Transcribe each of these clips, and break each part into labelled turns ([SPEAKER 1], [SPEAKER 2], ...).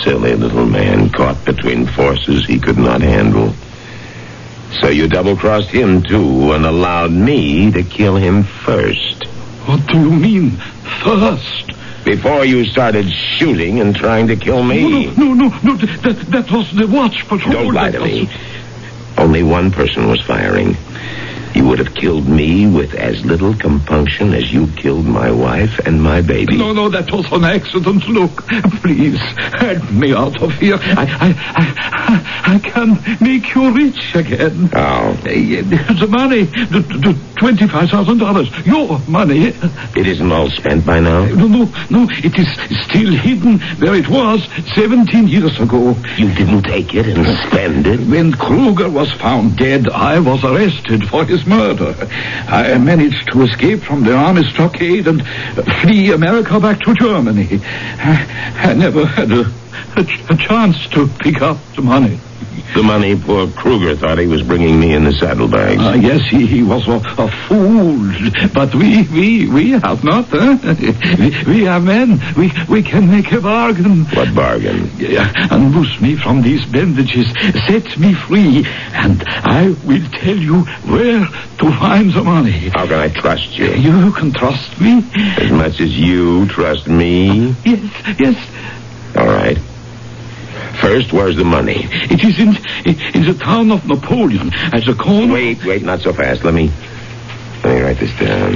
[SPEAKER 1] Silly little man caught between forces he could not handle. So you double-crossed him, too, and allowed me to kill him first.
[SPEAKER 2] What do you mean, first?
[SPEAKER 1] Before you started shooting and trying to kill me.
[SPEAKER 2] No. That was the watch patrol.
[SPEAKER 1] Don't lie to me. Only one person was firing. You would have killed me with as little compunction as you killed my wife and my baby.
[SPEAKER 2] No, that was an accident. Look, please, help me out of here. I can make you rich again.
[SPEAKER 1] How?
[SPEAKER 2] The money, the $25,000, your money.
[SPEAKER 1] It isn't all spent by now?
[SPEAKER 2] No, it is still hidden where it was 17 years ago.
[SPEAKER 1] You didn't take it and spend it?
[SPEAKER 2] When Kruger was found dead, I was arrested for his murder. I managed to escape from the army stockade and flee America back to Germany. I never had a chance to pick up the money.
[SPEAKER 1] The money poor Kruger thought he was bringing me in the saddlebags.
[SPEAKER 2] Yes, he was a fool. But we have not, huh? We are men. We can make a bargain.
[SPEAKER 1] What bargain?
[SPEAKER 2] Unloose me from these bandages. Set me free. And I will tell you where to find the money.
[SPEAKER 1] How can I trust you?
[SPEAKER 2] You can trust me.
[SPEAKER 1] As much as you trust me?
[SPEAKER 2] Yes.
[SPEAKER 1] All right. First, where's the money?
[SPEAKER 2] It is in the town of Napoleon, at the corner...
[SPEAKER 1] Wait, not so fast. Let me write this down.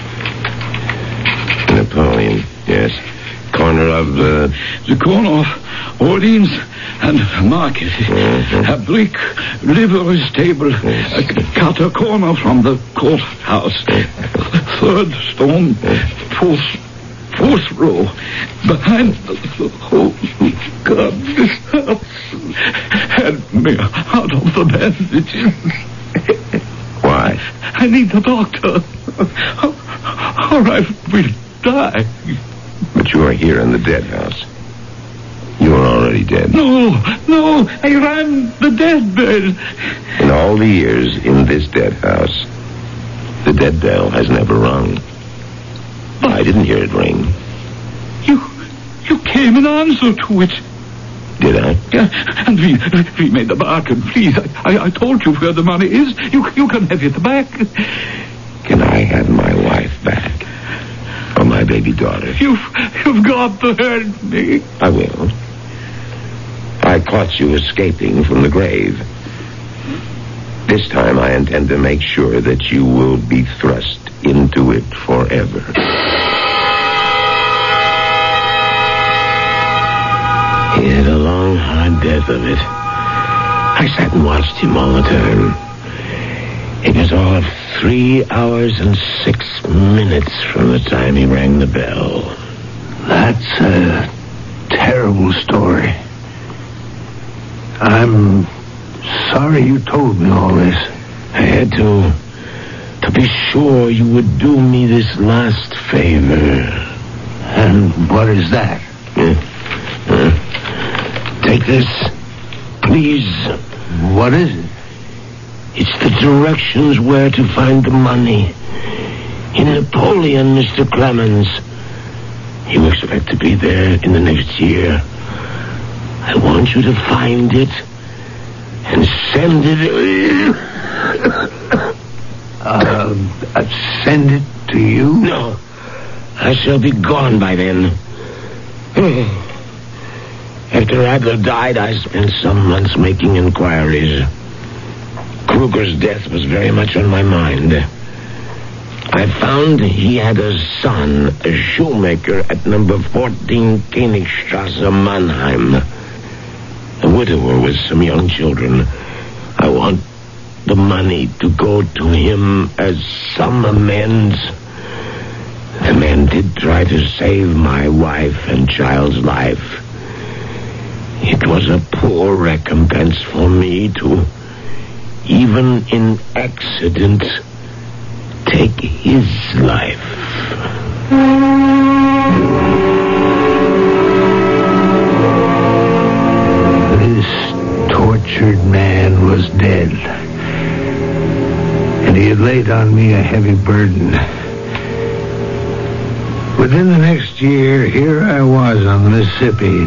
[SPEAKER 1] Napoleon, yes. Corner of...
[SPEAKER 2] The corner of Orleans and Market.
[SPEAKER 1] Mm-hmm.
[SPEAKER 2] A brick livery stable.
[SPEAKER 1] Yes.
[SPEAKER 2] Cut a corner from the courthouse. Third stone, fourth row. Behind oh, God, this hurts. Help me out of the bandages.
[SPEAKER 1] Why?
[SPEAKER 2] I need the doctor. Or I will die.
[SPEAKER 1] But you are here in the dead house. You are already dead.
[SPEAKER 2] No, I ran the dead bell.
[SPEAKER 1] In all the years in this dead house, the dead bell has never rung. I didn't hear it ring.
[SPEAKER 2] You came in answer to it.
[SPEAKER 1] Did I?
[SPEAKER 2] And we made a bargain. Please, I told you where the money is. You can have it back.
[SPEAKER 1] Can I have my wife back? Or my baby daughter?
[SPEAKER 2] You've got to help me.
[SPEAKER 1] I will. I caught you escaping from the grave. This time I intend to make sure that you will be thrust into it forever. He had a long, hard death of it. I sat and watched him all the time. It was all of 3 hours and 6 minutes from the time he rang the bell.
[SPEAKER 3] That's a terrible story. I'm sorry you told me all this.
[SPEAKER 1] I had to be sure you would do me this last favor.
[SPEAKER 3] And what is that?
[SPEAKER 1] Take this, please.
[SPEAKER 3] What is it?
[SPEAKER 1] It's the directions where to find the money. In Napoleon, Mr. Clemens. You expect to be there in the next year. I want you to find it and send it...
[SPEAKER 3] Send it to you?
[SPEAKER 1] No. I shall be gone by then. After Adler died, I spent some months making inquiries. Kruger's death was very much on my mind. I found he had a son, a shoemaker at number 14 Königstrasse, Mannheim. A widower with some young children. I want the money to go to him as some amends. The man did try to save my wife and child's life. It was a poor recompense for me to, even in accident, take his life.
[SPEAKER 3] This tortured man was dead. And he had laid on me a heavy burden. Within the next year, here I was on the Mississippi,